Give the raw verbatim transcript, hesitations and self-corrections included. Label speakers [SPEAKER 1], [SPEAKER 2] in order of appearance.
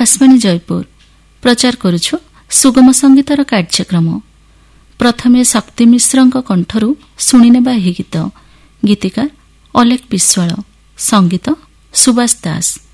[SPEAKER 1] आकाशवाणी जयपुर प्रचार करुछु सुगम संगीतर कार्यक्रम। प्रथमे शक्ति मिश्रଙ୍କ कंठरू शुणिनेबा ଏହି गीत। गीतिकार अलेख विश्वाल, संगीत सुभाष दास।